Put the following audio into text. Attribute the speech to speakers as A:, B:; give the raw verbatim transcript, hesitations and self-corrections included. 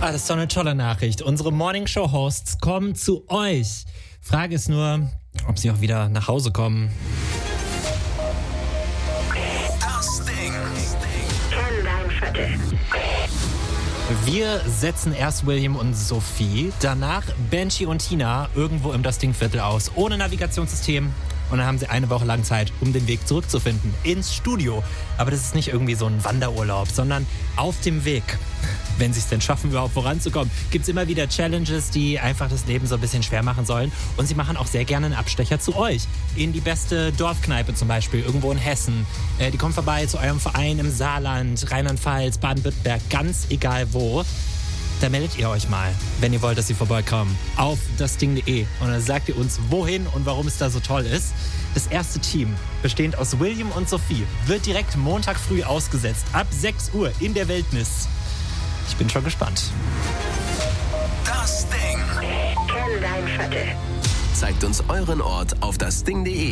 A: Ah, das ist doch eine tolle Nachricht. Unsere Morning-Show-Hosts kommen zu euch. Frage ist nur, ob sie auch wieder nach Hause kommen.
B: Das Ding.
C: Kenn dein Viertel.
A: Wir setzen erst William und Sophie, danach Benji und Tina irgendwo im Das Ding-Viertel aus, ohne Navigationssystem. Und dann haben sie eine Woche lang Zeit, um den Weg zurückzufinden, ins Studio. Aber das ist nicht irgendwie so ein Wanderurlaub, sondern auf dem Weg, wenn sie es denn schaffen, überhaupt voranzukommen, gibt es immer wieder Challenges, die einfach das Leben so ein bisschen schwer machen sollen. Und sie machen auch sehr gerne einen Abstecher zu euch. In die beste Dorfkneipe zum Beispiel, irgendwo in Hessen. Äh, die kommen vorbei zu eurem Verein im Saarland, Rheinland-Pfalz, Baden-Württemberg, ganz egal wo. Da meldet ihr euch mal, wenn ihr wollt, dass sie vorbeikommen, auf dasding punkt de. Und dann sagt ihr uns, wohin und warum es da so toll ist. Das erste Team, bestehend aus William und Sophie, wird direkt Montag früh ausgesetzt, ab sechs Uhr in der Wildnis. Ich bin schon gespannt.
B: Das Ding.
C: Kenn dein Viertel.
B: Zeigt uns euren Ort auf dasding punkt de.